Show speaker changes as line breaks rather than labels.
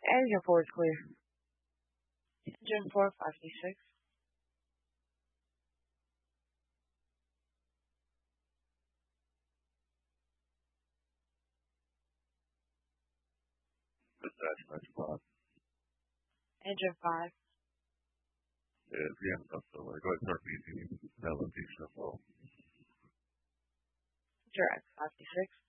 Engine 4 is clear. Engine 4, 5D6.
Dispatch, next spot.
Engine 5.
Yeah, VM stuff over. Go ahead and start meeting. Now let's see stuff.
Direct, 5D6.